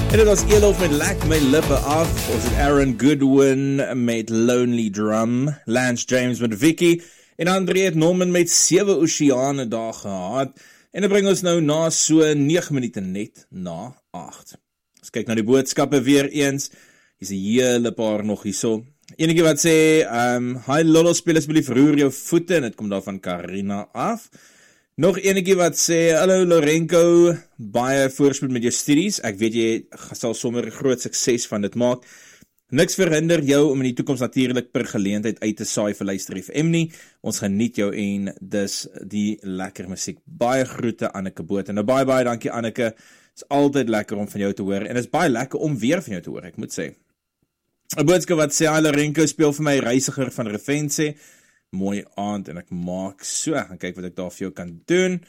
En dit was Elof met Lek My Lippe Af. Ons het Aaron Goodwin met Lonely Drum, Lance James met Vicky en André het Norman met 7 Oceane daar gehad. En dit bring ons nou na so 9 minute net na 8. Ons kyk na die boodskappe weer eens. Hier's 'n hele paar nog hierso. Enige wat sê, hi Lolo, speel asseblief roer jou voete, en dit kom daar van Karina af. Nog enetjie wat sê, hallo Lorenko, baie voorspoed met jou studies. Ek weet jy sal sommer 'n groot sukses van dit maak. Niks verhinder jou om in die toekoms natuurlik per geleentheid uit te saai vir Luister FM nie. Ons geniet jou en dis die lekker musiek. Baie groete Anneke Botha. Nou baie dankie Anneke. Is altyd lekker om van jou te hoor en is baie lekker om weer van jou te hoor, ek moet sê. 'n boodskap wat sê, hi Lorenko, speel vir my Reisiger van Revense. Mooi aand en ek maak so, gaan kyk wat ek daar vir jou kan doen.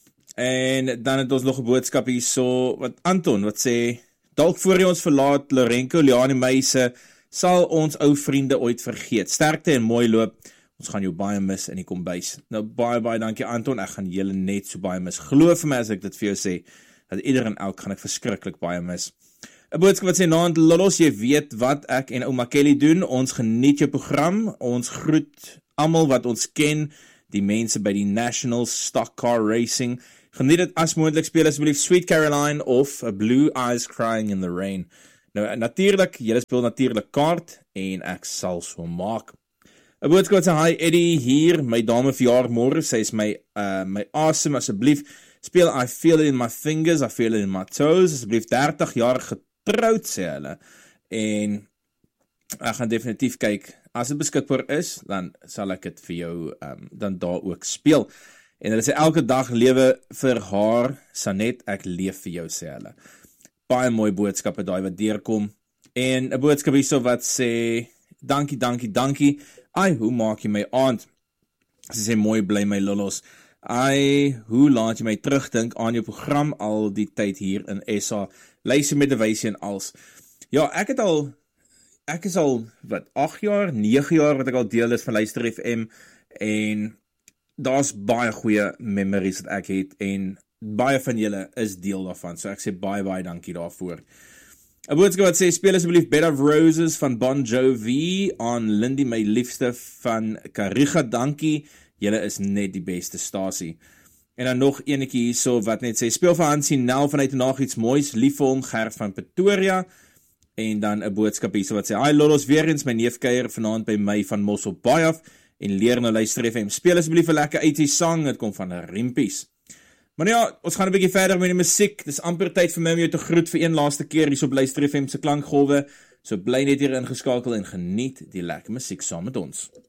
En dan het ons nog 'n boodskap hierso, wat Anton, wat sê, dalk voor jy ons verlaat, Lorenko, Liane Meise, sal ons ou vriende ooit vergeet. Sterkte en mooi loop, ons gaan jou baie mis in die kombuis. Nou baie dankie Anton, ek gaan julle net so baie mis. Geloof vir my as ek dit vir jou sê, dat ieder en elk gaan ek verskriklik baie mis. 'n boodskap wat sê, naand Lollos, jy weet wat ek en ouma Kelly doen, ons geniet jou program, ons groet almal wat ons ken, die mense by die National Stock Car Racing, geniet dit as moontlik, speel asseblief Sweet Caroline of A Blue Eyes Crying in the Rain. Nou natuurlik, julle speel natuurlik kaart, en ek sal so maak. 'n boodskap wat sê, hi Eddie, hier, my dame verjaar môre, sy is my awesome, asseblief, speel I Feel It in My Fingers, I Feel It in My Toes, asseblief 30 jaar getroud, sê hulle, en ek gaan definitief kyk, as dit beskikbaar is, dan sal ek dit vir jou dan daar ook speel. En hulle sê, elke dag lewe vir haar, Sanet, ek leef vir jou, sê hulle. Baie mooi boodskappe daai wat deurkom. En 'n boodskap hierso wat sê, dankie, ai, hoe maak jy my aand? Sy sê, mooi bly my lollos. Ai, hoe laat jy my terugdink aan jou program al die tyd hier in SA, luister met 'n wysie en als. Ja, ek is al, 8 jaar, 9 jaar wat ek al deel is van Luister FM, en daar's baie goeie memories wat ek het, en baie van julle is deel daarvan, so ek sê baie dankie daarvoor. 'n boodskap wat sê, speel asseblief Bed of Roses van Bon Jovi, aan Lindy my liefste van Kariga, dankie, julle is net die beste stasie. En dan nog enetjie hierso wat net sê, speel vir Hansie Nel vanuit Nag iets moois, lief vir hom, Gert van Pretoria. En dan 'n boodskap hierso wat sê, hi Lollos, weer eens my neef kuier vanaand by my van Mosselbaai af, en leer nou Luister FM, speel asseblief 'n lekker 80s sang, dit kom van Rempies. Maar nou ja, ons gaan 'n bietjie verder met die musiek, dis amper tyd vir my om jou te groet vir een laaste keer hierso op Luister FM se klankgolwe, so bly net hier ingeskakel en geniet die lekker musiek saam met ons.